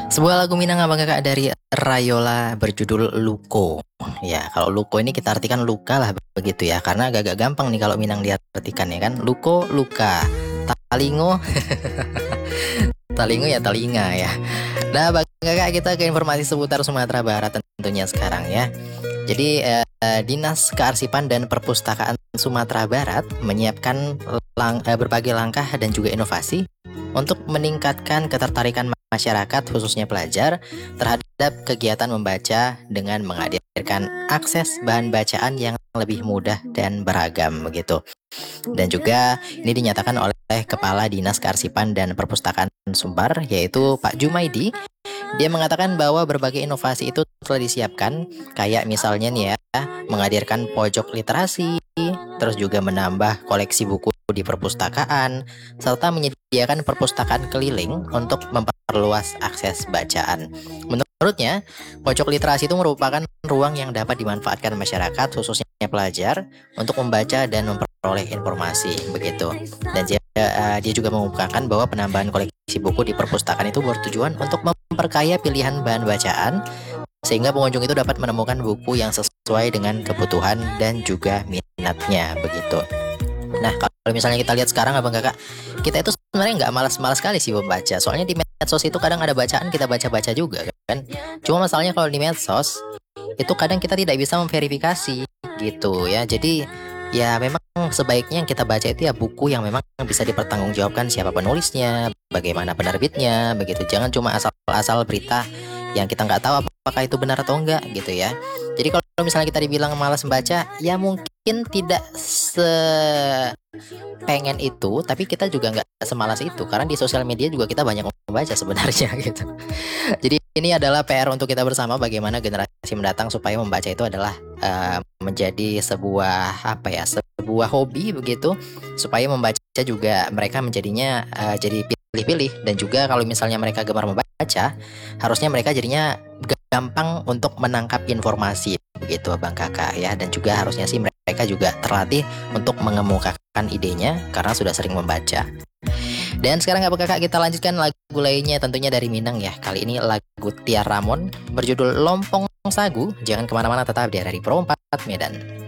Sebuah lagu Minang Abang Kakak dari Rayola berjudul Luko. Ya, kalau Luko ini kita artikan luka lah begitu ya, karena agak-agak gampang nih kalau Minang diartikan ya kan. Luko, luka. Talingo, talingo ya telinga ya. Nah, Bang Kakak kita ke informasi seputar Sumatera Barat tentunya sekarang ya. Jadi Dinas Kearsipan dan Perpustakaan Sumatera Barat menyiapkan berbagai langkah dan juga inovasi untuk meningkatkan ketertarikan masyarakat khususnya pelajar terhadap kegiatan membaca dengan menghadirkan akses bahan bacaan yang lebih mudah dan beragam begitu. Dan juga ini dinyatakan oleh Kepala Dinas Kearsipan dan Perpustakaan Sumbar yaitu Pak Jumaidi. Dia mengatakan bahwa berbagai inovasi itu telah disiapkan, kayak misalnya nih ya, menghadirkan pojok literasi, terus juga menambah koleksi buku di perpustakaan, serta menyediakan perpustakaan keliling untuk memperluas akses bacaan. Menurutnya, pojok literasi itu merupakan ruang yang dapat dimanfaatkan masyarakat, khususnya pelajar, untuk membaca dan memperoleh informasi, begitu. Dan dia juga mengungkapkan bahwa penambahan koleksi buku di perpustakaan itu bertujuan untuk memperkaya pilihan bahan bacaan sehingga pengunjung itu dapat menemukan buku yang sesuai dengan kebutuhan dan juga minatnya begitu. Nah, kalau misalnya kita lihat sekarang Abang Kakak, kita itu sebenarnya nggak malas-malas sekali sih membaca. Soalnya di medsos itu kadang ada bacaan kita baca-baca juga kan. Cuma masalahnya kalau di medsos itu kadang kita tidak bisa memverifikasi gitu ya. Jadi ya memang sebaiknya yang kita baca itu ya buku yang memang bisa dipertanggungjawabkan siapa penulisnya, bagaimana penerbitnya, begitu. Jangan cuma asal-asal berita yang kita nggak tahu apakah itu benar atau enggak gitu ya. Jadi kalau misalnya kita dibilang malas membaca, ya mungkin tidak pengen itu, tapi kita juga nggak semalas itu karena di sosial media juga kita banyak membaca sebenarnya gitu. Jadi ini adalah PR untuk kita bersama bagaimana generasi mendatang supaya membaca itu adalah menjadi sebuah apa ya, sebuah hobi begitu, supaya membaca juga mereka menjadinya jadi pilih-pilih. Dan juga kalau misalnya mereka gemar membaca, harusnya mereka jadinya gampang untuk menangkap informasi begitu Abang Kakak ya. Dan juga harusnya sih mereka juga terlatih untuk mengemukakan idenya karena sudah sering membaca. Dan sekarang Abang Kakak kita lanjutkan lagu lainnya tentunya dari Minang ya. Kali ini lagu Tiar Ramon berjudul Lompong Sagu. Jangan kemana-mana, tetap di RRI Pro 4 Medan.